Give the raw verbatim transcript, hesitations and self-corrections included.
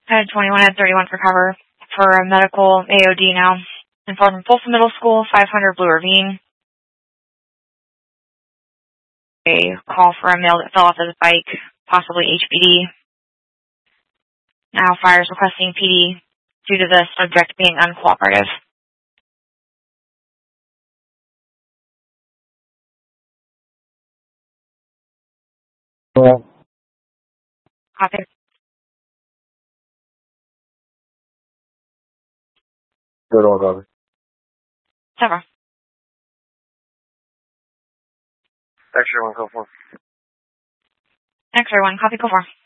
Head twenty-one, head thirty-one for cover for a medical A O D now. Informed from Folsom Middle School, five hundred Blue Ravine. A call for a male that fell off his bike, possibly H P D. Now fire is requesting P D due to the subject being uncooperative. Well, Copy. good on, copy. Several. X-ray one, go for. X-ray one, copy, go for.